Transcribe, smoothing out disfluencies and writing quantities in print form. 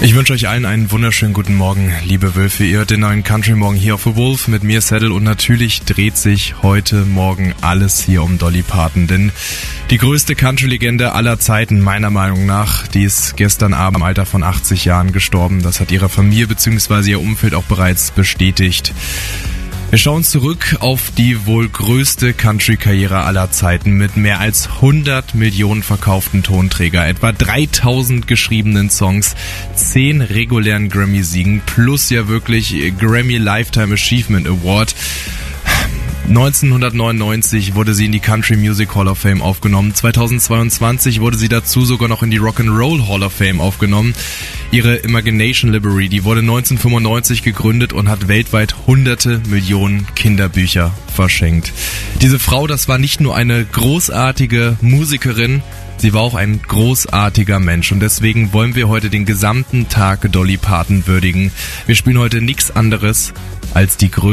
Ich wünsche euch allen einen wunderschönen guten Morgen, liebe Wölfe. Ihr hört den neuen Country Morgen hier auf The Wolf mit mir, Saddle, und natürlich dreht sich heute Morgen alles hier um Dolly Parton, denn die größte Country-Legende aller Zeiten, meiner Meinung nach, die ist gestern Abend im Alter von 80 Jahren gestorben. Das hat ihre Familie bzw. ihr Umfeld auch bereits bestätigt. Wir schauen zurück auf die wohl größte Country-Karriere aller Zeiten mit mehr als 100 Millionen verkauften Tonträger, etwa 3000 geschriebenen Songs, 10 regulären Grammy-Siegen plus ja wirklich Grammy Lifetime Achievement Award. 1999 wurde sie in die Country Music Hall of Fame aufgenommen. 2022 wurde sie dazu sogar noch in die Rock'n'Roll Hall of Fame aufgenommen. Ihre Imagination Library, die wurde 1995 gegründet und hat weltweit hunderte Millionen Kinderbücher verschenkt. Diese Frau, das war nicht nur eine großartige Musikerin, sie war auch ein großartiger Mensch, und deswegen wollen wir heute den gesamten Tag Dolly Parton würdigen. Wir spielen heute nichts anderes als die größte